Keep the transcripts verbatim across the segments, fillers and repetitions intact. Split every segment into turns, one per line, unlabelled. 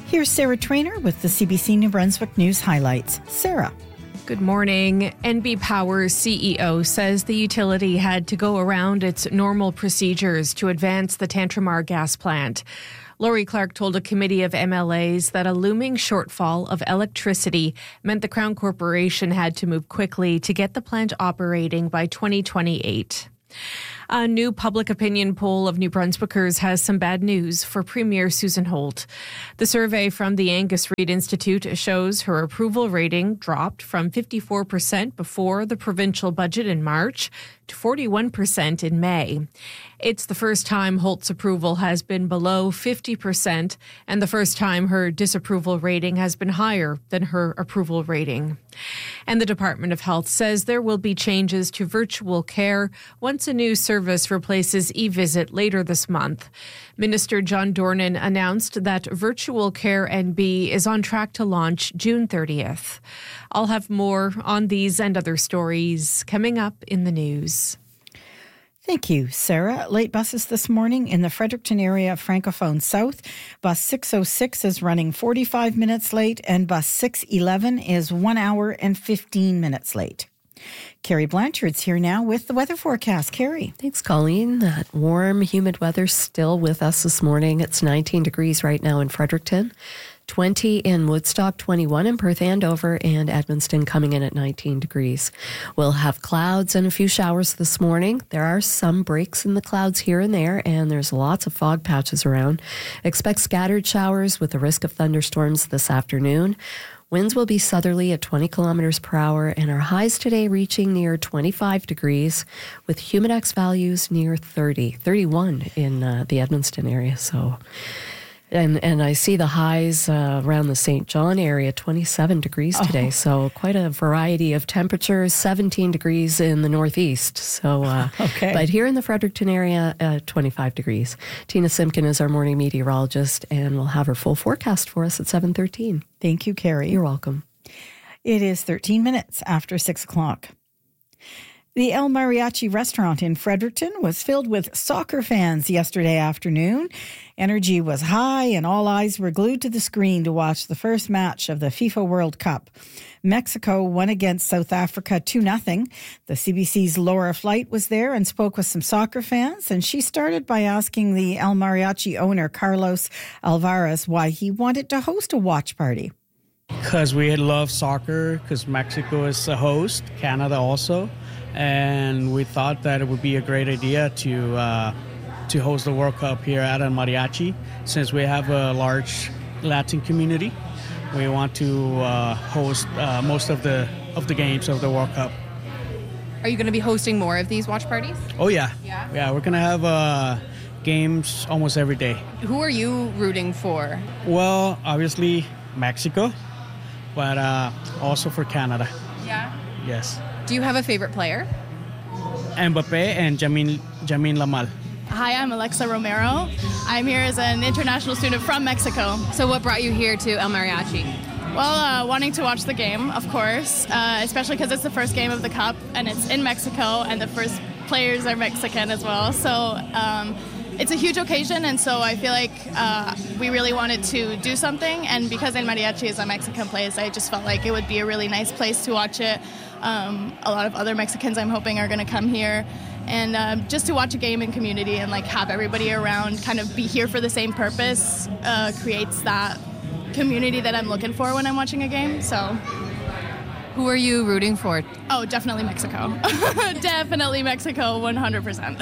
Here's Sarah Trainer with the C B C New Brunswick News highlights. Sarah.
Good morning. N B Power's C E O says the utility had to go around its normal procedures to advance the Tantramar gas plant. Laurie Clark told a committee of M L As that a looming shortfall of electricity meant the Crown Corporation had to move quickly to get the plant operating by twenty twenty-eight. A new public opinion poll of New Brunswickers has some bad news for Premier Susan Holt. The survey from the Angus Reid Institute shows her approval rating dropped from fifty-four percent before the provincial budget in March to forty-one percent in May. It's the first time Holt's approval has been below fifty percent and the first time her disapproval rating has been higher than her approval rating. And the Department of Health says there will be changes to virtual care once a new service replaces eVisit later this month. Minister John Dornan announced that Virtual Care N B is on track to launch June thirtieth. I'll have more on these and other stories coming up in the news.
Thank you, Sarah. Late buses this morning in the Fredericton area of Francophone South. Bus six oh six is running forty-five minutes late and bus six eleven is one hour and fifteen minutes late. Carrie Blanchard's here now with the weather forecast. Carrie.
Thanks, Colleen. That warm, humid weather still with us this morning. It's nineteen degrees right now in Fredericton, twenty in Woodstock, twenty-one in Perth, Andover, and Edmundston coming in at nineteen degrees. We'll have clouds and a few showers this morning. There are some breaks in the clouds here and there, and there's lots of fog patches around. Expect scattered showers with the risk of thunderstorms this afternoon. Winds will be southerly at twenty kilometers per hour, and our highs today reaching near twenty-five degrees with humidex values near thirty, thirty-one in uh, the Edmundston area. So, and and I see the highs uh, around the Saint John area, twenty-seven degrees today. Oh. So quite a variety of temperatures, seventeen degrees in the northeast. So, uh,
okay.
But here in the Fredericton area, uh, twenty-five degrees. Tina Simpkin is our morning meteorologist, and we'll have her full forecast for us at seven thirteen.
Thank you, Carrie.
You're welcome.
It is thirteen minutes after six o'clock. The El Mariachi restaurant in Fredericton was filled with soccer fans yesterday afternoon. Energy was high and all eyes were glued to the screen to watch the first match of the FIFA World Cup. Mexico won against South Africa two nothing. The C B C's Laura Flight was there and spoke with some soccer fans, and she started by asking the El Mariachi owner, Carlos Alvarez, why he wanted to host a watch party.
Because we love soccer, because Mexico is a host, Canada also. And we thought that it would be a great idea to uh, to host the World Cup here at El Mariachi. Since we have a large Latin community, we want to uh, host uh, most of the of the games of the World Cup.
Are you going to be hosting more of these watch parties?
Oh yeah,
yeah.
Yeah, we're gonna have uh, games almost every day.
Who are you rooting for?
Well, obviously Mexico, but uh, also for Canada.
Yeah.
Yes.
Do you have a favorite player?
Mbappe and Jamin Jamin Lamal.
Hi, I'm Alexa Romero. I'm here as an international student from Mexico.
So what brought you here to El Mariachi?
Well, uh, wanting to watch the game, of course, uh, especially because it's the first game of the Cup and it's in Mexico and the first players are Mexican as well. So um, it's a huge occasion, and so I feel like uh, we really wanted to do something, and because El Mariachi is a Mexican place, I just felt like it would be a really nice place to watch it. Um, a lot of other Mexicans I'm hoping are going to come here, and uh, just to watch a game in community and like have everybody around kind of be here for the same purpose uh, creates that community that I'm looking for when I'm watching a game. So
who are you rooting for?
Oh, definitely Mexico. Definitely Mexico, one hundred percent.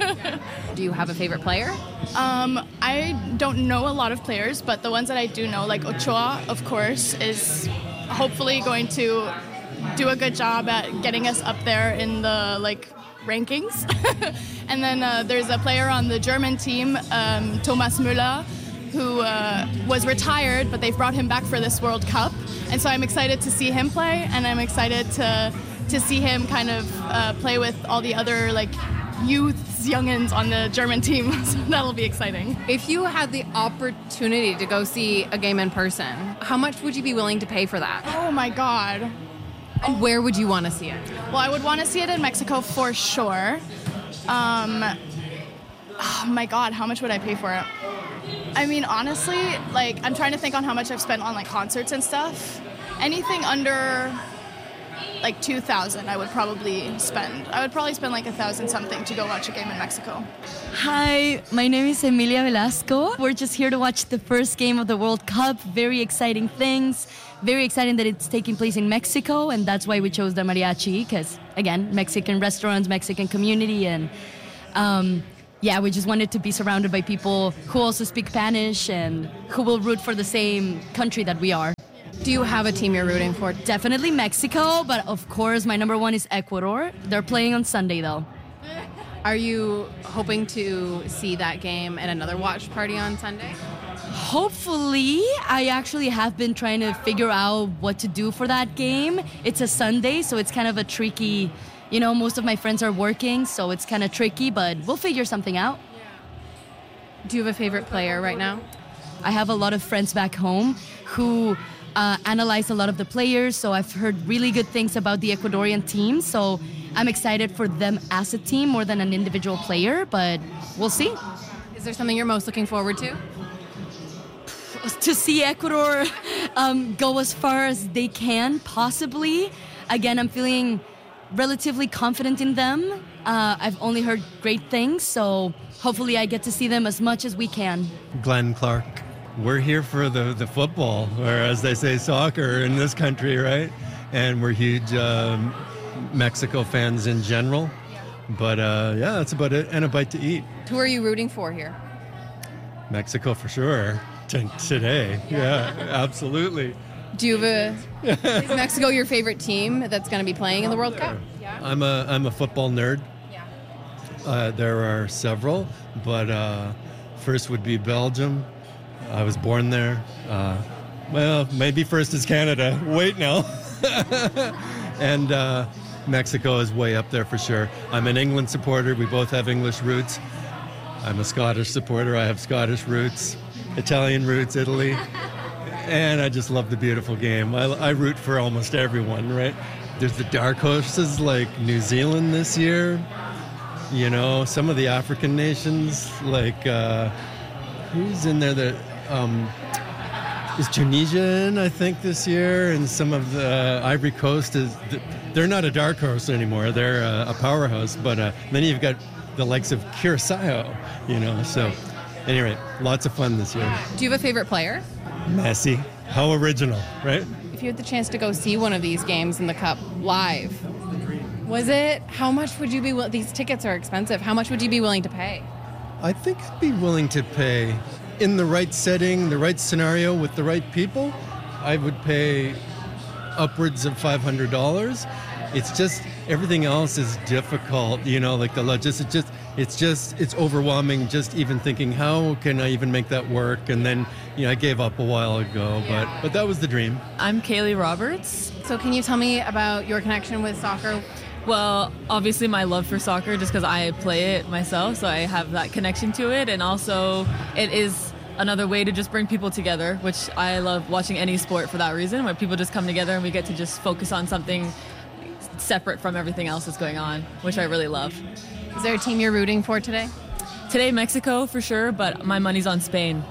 Do you have a favorite player?
Um, I don't know a lot of players, but the ones that I do know, like Ochoa, of course, is hopefully going to do a good job at getting us up there in the like rankings. And then uh, there's a player on the German team, um, Thomas Müller, who uh, was retired, but they've brought him back for this World Cup. And so I'm excited to see him play, and I'm excited to to see him kind of uh, play with all the other like youths, youngins on the German team. So that'll be exciting.
If you had the opportunity to go see a game in person, how much would you be willing to pay for that?
Oh my God.
And where would you want to see it?
Well, I would want to see it in Mexico for sure. Um, oh my God, how much would I pay for it? I mean, honestly, like, I'm trying to think on how much I've spent on, like, concerts and stuff. Anything under, like, two thousand I would probably spend. I would probably spend, like, a thousand something to go watch a game in Mexico.
Hi, my name is Emilia Velasco. We're just here to watch the first game of the World Cup. Very exciting things. Very exciting that it's taking place in Mexico, and that's why we chose the mariachi, because, again, Mexican restaurants, Mexican community, and, um, yeah, we just wanted to be surrounded by people who also speak Spanish and who will root for the same country that we are.
Do you have a team you're rooting for?
Definitely Mexico, but of course my number one is Ecuador. They're playing on Sunday, though.
Are you hoping to see that game at another watch party on Sunday?
Hopefully. I actually have been trying to figure out what to do for that game. It's a Sunday, so it's kind of a tricky, you know, most of my friends are working, so it's kind of tricky, but we'll figure something out.
Do you have a favorite player right now?
I have a lot of friends back home who uh, analyze a lot of the players, so I've heard really good things about the Ecuadorian team, so I'm excited for them as a team more than an individual player, but we'll see.
Is there something you're most looking forward to?
To see Ecuador um, go as far as they can, possibly. Again, I'm feeling relatively confident in them. Uh, I've only heard great things, so hopefully I get to see them as much as we can.
Glenn Clark. We're here for the, the football, or as they say, soccer in this country, right? And we're huge um, Mexico fans in general. But uh, yeah, that's about it. And a bite to eat.
Who are you rooting for here?
Mexico for sure. T- today. Yeah, absolutely.
Do you have a... Is Mexico your favorite team that's going to be playing in the World Cup?
Yeah. I'm a I'm a football nerd.
Yeah.
Uh, there are several, but uh, first would be Belgium. I was born there. Uh, well, maybe first is Canada. Wait now. And uh, Mexico is way up there for sure. I'm an England supporter. We both have English roots. I'm a Scottish supporter. I have Scottish roots, Italian roots, Italy. And I just love the beautiful game. I, I root for almost everyone, right? There's the dark horses like New Zealand this year. You know, some of the African nations, like, uh, who's in there that um, is Tunisia in, I think, this year? And some of the uh, Ivory Coast, is they're not a dark horse anymore. They're uh, a powerhouse. But uh, then you've got the likes of Curacao, you know. So, anyway, lots of fun this year.
Do you have a favorite player?
Messi. How original, right?
If you had the chance to go see one of these games in the Cup live, was it, how much would you be, these tickets are expensive, how much would you be willing to pay?
I think I'd be willing to pay, in the right setting, the right scenario with the right people, I would pay upwards of five hundred dollars. It's just, everything else is difficult, you know, like the logistics, just, it's just, it's overwhelming just even thinking, how can I even make that work? And then, you know, I gave up a while ago,
Yeah.
but but that was the dream.
I'm Kaylee Roberts.
So can you tell me about your connection with soccer?
Well, obviously my love for soccer just because I play it myself, so I have that connection to it. And also it is another way to just bring people together, which I love watching any sport for that reason, where people just come together and we get to just focus on something separate from everything else that's going on, which I really love.
Is there a team you're rooting for today?
Today, Mexico for sure, but my money's on Spain.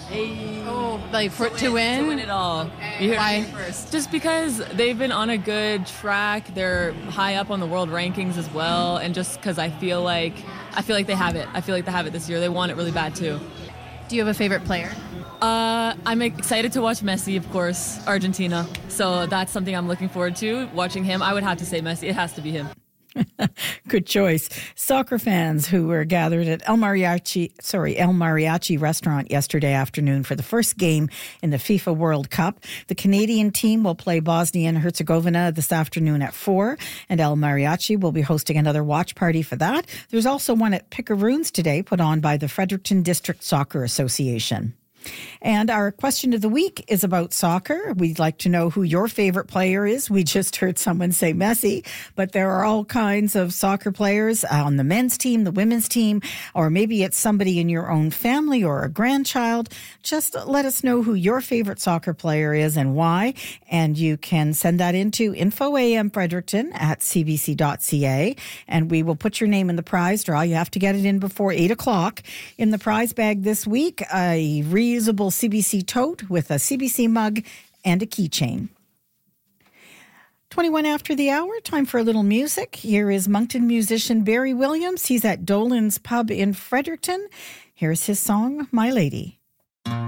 Oh, like for, to win?
To win it all. You heard
Why?
it first. Just because they've been on a good track. They're high up on the world rankings as well, and just because I feel like I feel like they have it. I feel like they have it this year. They want it really bad too.
Do you have a favorite player?
Uh, I'm excited to watch Messi, of course, Argentina. So that's something I'm looking forward to, watching him. I would have to say Messi. It has to be him.
Good choice. Soccer fans who were gathered at El Mariachi, sorry, El Mariachi restaurant yesterday afternoon for the first game in the FIFA World Cup. The Canadian team will play Bosnia and Herzegovina this afternoon at four, and El Mariachi will be hosting another watch party for that. There's also one at Picaroons today, put on by the Fredericton District Soccer Association. And our question of the week is about soccer. We'd like to know who your favorite player is. We just heard someone say Messi, but there are all kinds of soccer players on the men's team, the women's team, or maybe it's somebody in your own family or a grandchild. Just let us know who your favorite soccer player is and why. And you can send that into info a m fredericton at c b c dot c a, and we will put your name in the prize draw. You have to get it in before eight o'clock. In the prize bag this week, a reusable C B C tote with a C B C mug and a keychain. twenty-one after the hour, time for a little music. Here is Moncton musician Barry Williams. He's at Dolan's Pub in Fredericton. Here's his song, My Lady.